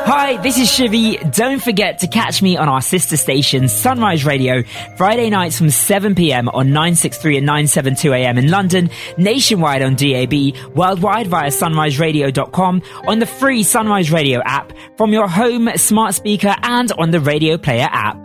Hi, this is Shivi. Don't forget to catch me on our sister station, Sunrise Radio, Friday nights from 7pm on 963 and 972am in London, nationwide on DAB, worldwide via sunriseradio.com, on the free Sunrise Radio app, from your home, smart speaker, and on the Radio Player app.